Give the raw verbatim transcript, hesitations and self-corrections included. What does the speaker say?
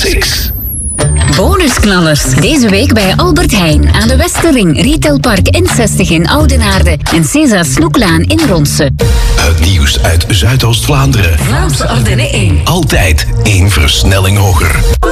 Classics. Bonusknallers. Deze week bij Albert Heijn aan de Westerring, Retailpark N zestig in Oudenaarde en César Snoeklaan in Ronsen. Het nieuws uit Zuidoost-Vlaanderen. Vlaamse Ardennen één. Altijd één versnelling hoger.